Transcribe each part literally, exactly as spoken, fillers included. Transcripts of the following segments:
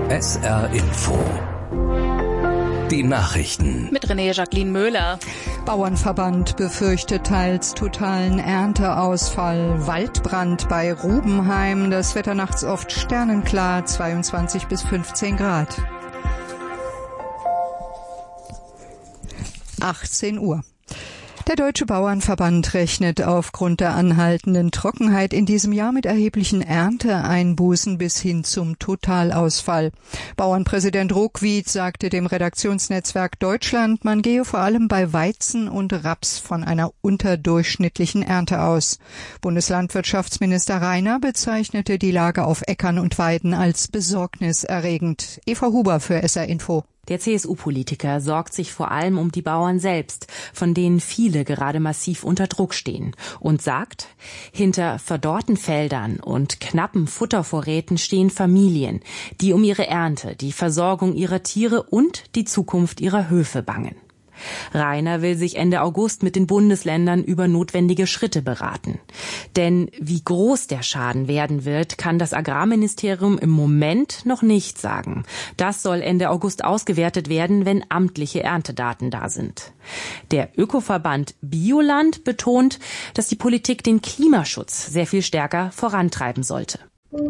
S R Info. Die Nachrichten. Mit René Jacqueline Möhler. Bauernverband befürchtet teils totalen Ernteausfall. Waldbrand bei Rubenheim. Das Wetter nachts oft sternenklar, zweiundzwanzig bis fünfzehn Grad. achtzehn Uhr. Der Deutsche Bauernverband rechnet aufgrund der anhaltenden Trockenheit in diesem Jahr mit erheblichen Ernteeinbußen bis hin zum Totalausfall. Bauernpräsident Ruckwied sagte dem Redaktionsnetzwerk Deutschland, man gehe vor allem bei Weizen und Raps von einer unterdurchschnittlichen Ernte aus. Bundeslandwirtschaftsminister Rainer bezeichnete die Lage auf Äckern und Weiden als besorgniserregend. Eva Huber für S R Info. Der C S U-Politiker sorgt sich vor allem um die Bauern selbst, von denen viele gerade massiv unter Druck stehen, und sagt, hinter verdorrten Feldern und knappen Futtervorräten stehen Familien, die um ihre Ernte, die Versorgung ihrer Tiere und die Zukunft ihrer Höfe bangen. Rainer will sich Ende August mit den Bundesländern über notwendige Schritte beraten. Denn wie groß der Schaden werden wird, kann das Agrarministerium im Moment noch nicht sagen. Das soll Ende August ausgewertet werden, wenn amtliche Erntedaten da sind. Der Ökoverband Bioland betont, dass die Politik den Klimaschutz sehr viel stärker vorantreiben sollte.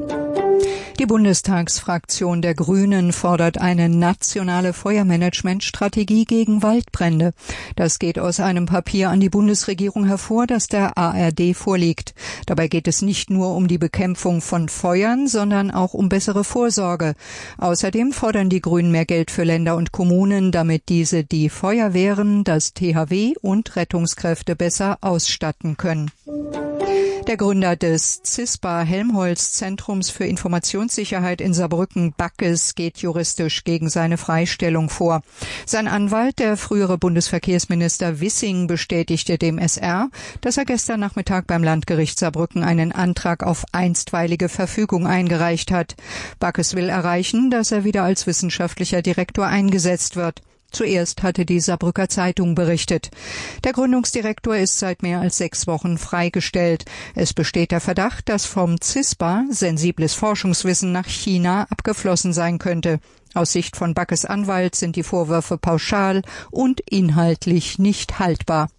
Die Bundestagsfraktion der Grünen fordert eine nationale Feuermanagementstrategie gegen Waldbrände. Das geht aus einem Papier an die Bundesregierung hervor, das der A R D vorliegt. Dabei geht es nicht nur um die Bekämpfung von Feuern, sondern auch um bessere Vorsorge. Außerdem fordern die Grünen mehr Geld für Länder und Kommunen, damit diese die Feuerwehren, das T H W und Rettungskräfte besser ausstatten können. Der Gründer des CISPA Helmholtz Zentrums für Informationssicherheit in Saarbrücken, Backes, geht juristisch gegen seine Freistellung vor. Sein Anwalt, der frühere Bundesverkehrsminister Wissing, bestätigte dem S R, dass er gestern Nachmittag beim Landgericht Saarbrücken einen Antrag auf einstweilige Verfügung eingereicht hat. Backes will erreichen, dass er wieder als wissenschaftlicher Direktor eingesetzt wird. Zuerst hatte die Saarbrücker Zeitung berichtet. Der Gründungsdirektor ist seit mehr als sechs Wochen freigestellt. Es besteht der Verdacht, dass vom CISPA sensibles Forschungswissen nach China abgeflossen sein könnte. Aus Sicht von Backes Anwalt sind die Vorwürfe pauschal und inhaltlich nicht haltbar.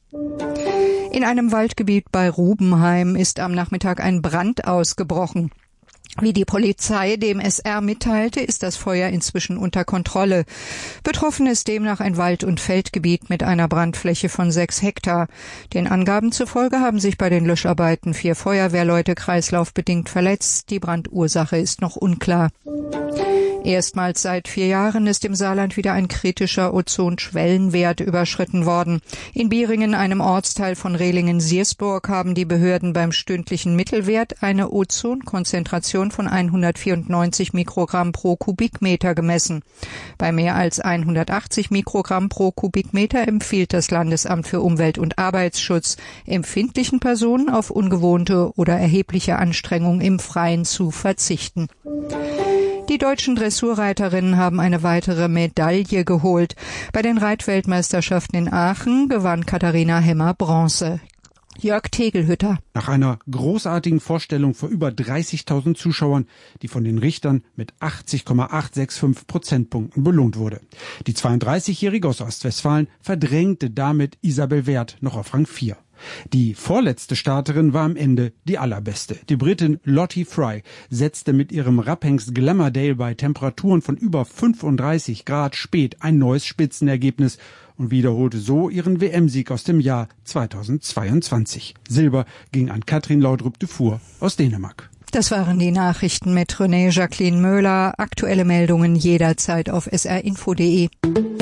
In einem Waldgebiet bei Rubenheim ist am Nachmittag ein Brand ausgebrochen. Wie die Polizei dem S R mitteilte, ist das Feuer inzwischen unter Kontrolle. Betroffen ist demnach ein Wald- und Feldgebiet mit einer Brandfläche von sechs Hektar. Den Angaben zufolge haben sich bei den Löscharbeiten vier Feuerwehrleute kreislaufbedingt verletzt. Die Brandursache ist noch unklar. Erstmals seit vier Jahren ist im Saarland wieder ein kritischer Ozonschwellenwert überschritten worden. In Bieringen, einem Ortsteil von Rehlingen-Siersburg, haben die Behörden beim stündlichen Mittelwert eine Ozonkonzentration von hundertvierundneunzig Mikrogramm pro Kubikmeter gemessen. Bei mehr als hundertachtzig Mikrogramm pro Kubikmeter empfiehlt das Landesamt für Umwelt- und Arbeitsschutz empfindlichen Personen auf ungewohnte oder erhebliche Anstrengung im Freien zu verzichten. Die deutschen Dressurreiterinnen haben eine weitere Medaille geholt. Bei den Reitweltmeisterschaften in Aachen gewann Katharina Hemmer Bronze. Jörg Tegelhütter. Nach einer großartigen Vorstellung vor über dreißigtausend Zuschauern, die von den Richtern mit achtzig Komma achthundertfünfundsechzig Prozentpunkten belohnt wurde. Die zweiunddreißigjährige aus Ostwestfalen verdrängte damit Isabel Werth noch auf Rang vier. Die vorletzte Starterin war am Ende die allerbeste. Die Britin Lottie Fry setzte mit ihrem Rapphengst Glamourdale bei Temperaturen von über fünfunddreißig Grad spät ein neues Spitzenergebnis und wiederholte so ihren W M-Sieg aus dem Jahr zweitausendzweiundzwanzig. Silber ging an Katrin Laudrup-Dufour aus Dänemark. Das waren die Nachrichten mit René Jacqueline Möhler. Aktuelle Meldungen jederzeit auf s r info punkt d e.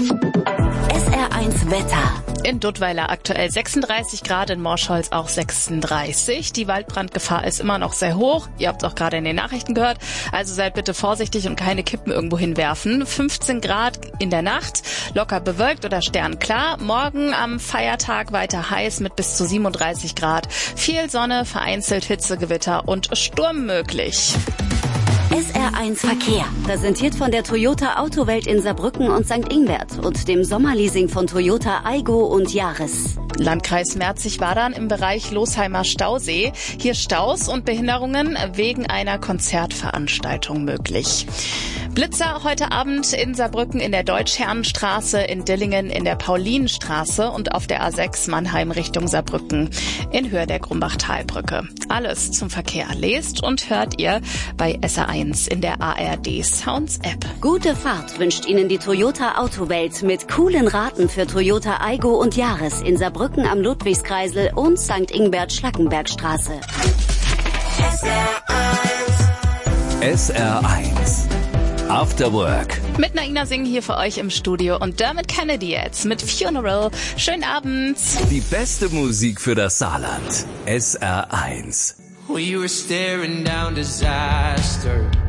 S R eins Wetter. In Duttweiler aktuell sechsunddreißig Grad, in Morschholz auch sechsunddreißig. Die Waldbrandgefahr ist immer noch sehr hoch. Ihr habt es auch gerade in den Nachrichten gehört. Also seid bitte vorsichtig und keine Kippen irgendwo hinwerfen. fünfzehn Grad in der Nacht, locker bewölkt oder sternklar. Morgen am Feiertag weiter heiß mit bis zu siebenunddreißig Grad. Viel Sonne, vereinzelt Hitzegewitter und Sturm möglich. S R eins Verkehr. Präsentiert von der Toyota Autowelt in Saarbrücken und Sankt Ingbert und dem Sommerleasing von Toyota Aygo und Yaris. Landkreis Merzig-Wadern im Bereich Losheimer Stausee. Hier Staus und Behinderungen wegen einer Konzertveranstaltung möglich. Blitzer heute Abend in Saarbrücken in der Deutschherrenstraße, in Dillingen in der Paulinenstraße und auf der A sechs Mannheim Richtung Saarbrücken in Höhe der Grumbach-Talbrücke. Alles zum Verkehr lest und hört ihr bei S R eins in der A R D Sounds App. Gute Fahrt wünscht Ihnen die Toyota Autowelt mit coolen Raten für Toyota Aygo und Yaris in Saarbrücken am Ludwigskreisel und Sankt Ingbert-Schlackenbergstraße. S R eins. S R eins. After Work. Mit Naina Singh hier für euch im Studio und Dermot Kennedy jetzt mit Funeral. Schönen Abend. Die beste Musik für das Saarland. S R eins. We were staring down disaster.